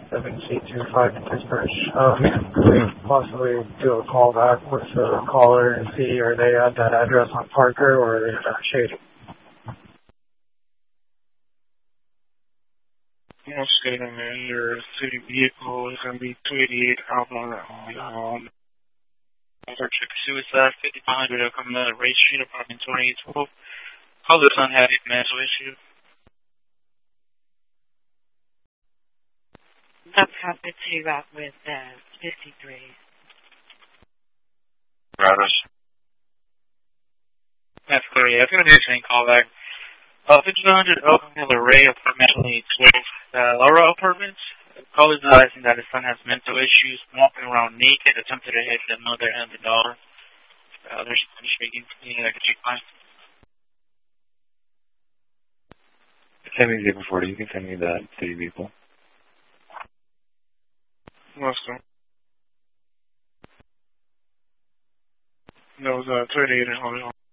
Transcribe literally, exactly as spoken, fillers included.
seven C two five in Pittsburgh. Um, could we possibly do a call back with the caller and see are they at that address on Parker or are they at Shady? Once again, man, your city vehicle is going to be two eighty-eight Outbound Road. Um, for check suicide, fifty-five hundred, coming out of Ray Street, apartment twenty-eight twelve. Call this son had a mental issue. That's happened to you out with uh, fifty-three. Brothers. That's clear, yeah. It's going to be the same callback. Uh, fifty-five hundred Oakland Hill Array, apartment twelve, uh, Laura Apartments. Call is advising that his son has mental issues, walking around naked, attempted to hit another end of the dollar. Uh, there's Spanish speaking. Yeah, I can check mine. Send me zero forty. You can send me the city vehicle. Awesome. That was uh, two eighty-eight in Hollywood.